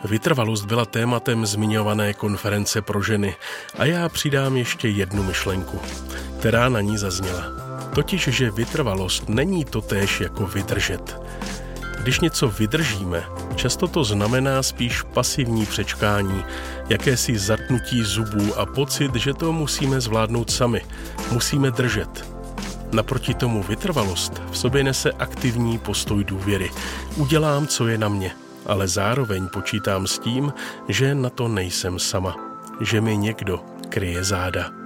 Vytrvalost byla tématem zmiňované konference pro ženy a já přidám ještě jednu myšlenku, která na ní zazněla. Totiž, že vytrvalost není totéž jako vydržet. Když něco vydržíme, často to znamená spíš pasivní přečkání, jakési zatnutí zubů a pocit, že to musíme zvládnout sami, musíme držet. Naproti tomu vytrvalost v sobě nese aktivní postoj důvěry. Udělám, co je na mě, ale zároveň počítám s tím, že na to nejsem sama, že mi někdo kryje záda.